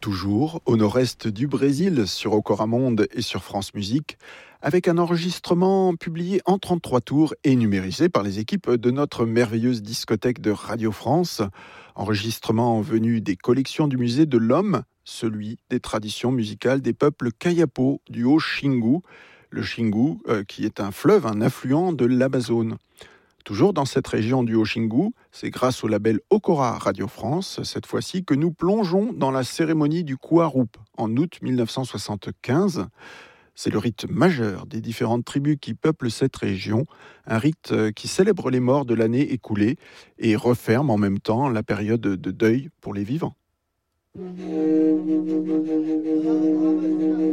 toujours au nord-est du Brésil, sur Ocoramonde et sur France Musique, avec un enregistrement publié en 33 tours et numérisé par les équipes de notre merveilleuse discothèque de Radio France. Enregistrement venu des collections du musée de l'Homme, celui des traditions musicales des peuples Kayapo du Haut-Xingu, le Xingu qui est un fleuve, un affluent de l'Amazone. Toujours dans cette région du Haut-Xingu, c'est grâce au label Okora Radio France, cette fois-ci, que nous plongeons dans la cérémonie du Kuarup en août 1975. C'est le rite majeur des différentes tribus qui peuplent cette région, un rite qui célèbre les morts de l'année écoulée et referme en même temps la période de deuil pour les vivants.